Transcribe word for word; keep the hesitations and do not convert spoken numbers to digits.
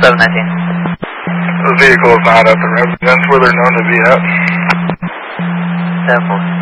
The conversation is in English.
seven nineteen. The vehicle is not at the residence where they're known to be at. ten four.